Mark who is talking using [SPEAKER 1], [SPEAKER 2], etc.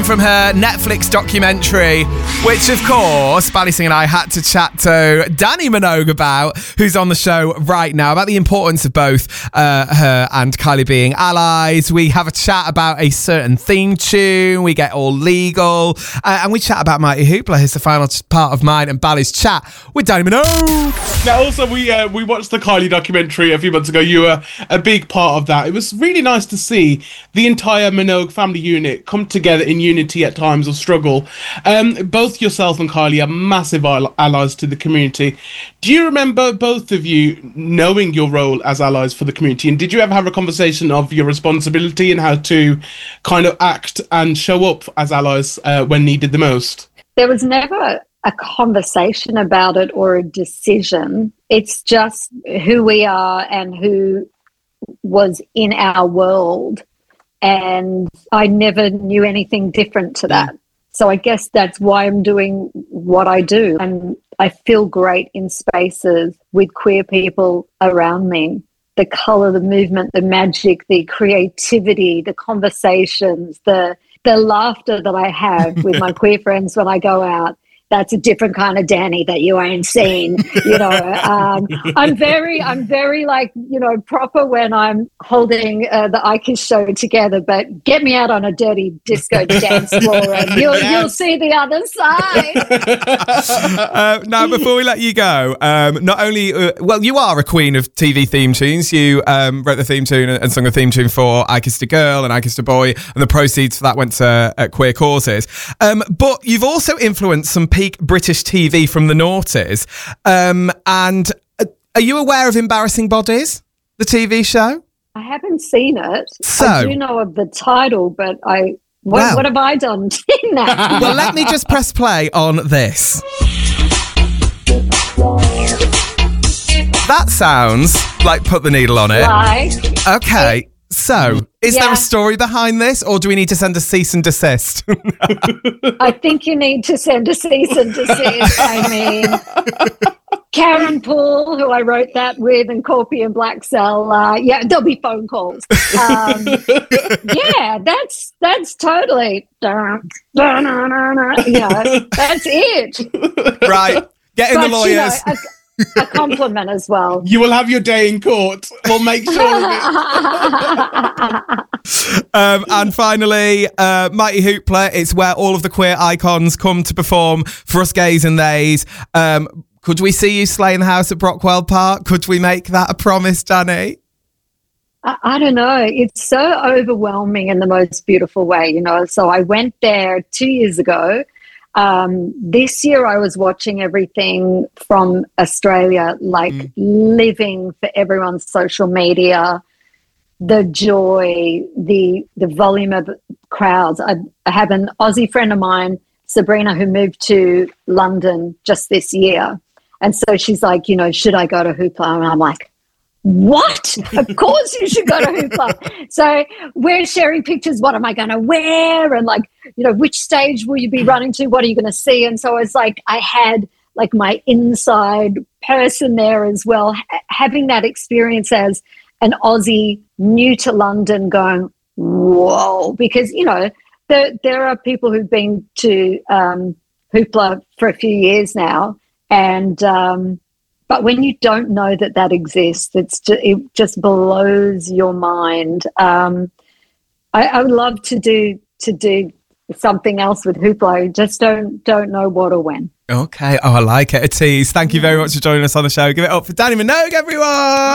[SPEAKER 1] from her Netflix documentary, which, of course, Bally Singh and I had to chat to Dannii Minogue about, who's on the show right now, about the importance of both her and Kylie being allies. We have a chat about a certain theme tune. We get all legal. And we chat about Mighty Hoopla. Here's the final part of mine and Bally's chat with Dannii Minogue.
[SPEAKER 2] Now, also, we watched the Kylie documentary a few months ago. You were a big part of that. It was really nice to see the entire Minogue family unit come together in unity at times of struggle. Both yourself and Kylie are massive allies to the community. Do you remember both of you knowing your role as allies for the community? And did you ever have a conversation of your responsibility and how to kind of act and show up as allies when needed the most?
[SPEAKER 3] There was never a conversation about it or a decision. It's just who we are and who was in our world. And I never knew anything different to that. So I guess that's why I'm doing what I do. And I feel great in spaces with queer people around me. The colour, the movement, the magic, the creativity, the conversations, the laughter that I have with my queer friends when I go out. That's a different kind of Dannii that you ain't seen, you know. I'm very like, you know, proper when I'm holding the IKISS show together, but get me out on a dirty disco dance floor and you'll see the other side.
[SPEAKER 1] Now, before we let you go, not only, well, you are a queen of TV theme tunes. You wrote the theme tune and sung the theme tune for I Kissed a Girl and I Kissed a Boy, and the proceeds for that went to queer causes. But you've also influenced some peak British TV from the noughties. And are you aware of Embarrassing Bodies, the TV show?
[SPEAKER 3] I haven't seen it.
[SPEAKER 1] So,
[SPEAKER 3] I do know of the title, but what have I done in that?
[SPEAKER 1] Well, let me just press play on this. That sounds like Put the Needle on It.
[SPEAKER 3] Like,
[SPEAKER 1] Okay. So, is there a story behind this, or do we need to send a cease and desist?
[SPEAKER 3] I think you need to send a cease and desist. I mean, Karen Poole, who I wrote that with, and Corpy and Black Cell. There'll be phone calls. That's totally. That's it.
[SPEAKER 1] Right. Get in the lawyers.
[SPEAKER 3] You know, a compliment as well.
[SPEAKER 2] You will have your day in court. We'll make sure of it.
[SPEAKER 1] And finally, Mighty Hoopla. It's where all of the queer icons come to perform for us gays and theys. Could we see you slaying the house at Brockwell Park? Could we make that a promise, Dannii?
[SPEAKER 3] I don't know. It's so overwhelming in the most beautiful way, you know. So I went there 2 years ago. This year I was watching everything from Australia, like living for everyone's social media, the joy, the volume of crowds. I have an Aussie friend of mine, Sabrina, who moved to London just this year. And so she's like, you know, should I go to Hoopla? And I'm like, what? Of course you should go to Hoopla. So we're sharing pictures. What am I going to wear? And like, you know, which stage will you be running to? What are you going to see? And so it's like I had like my inside person there as well, having that experience as an Aussie new to London going, whoa, because, you know, there are people who've been to Hoopla for a few years now, and but when you don't know that exists, it just blows your mind. I would love to do something else with Hoopla. I just don't know what or when.
[SPEAKER 1] Okay. Oh, I like it. A tease. Thank you very much for joining us on the show. Give it up for Dannii Minogue, everyone.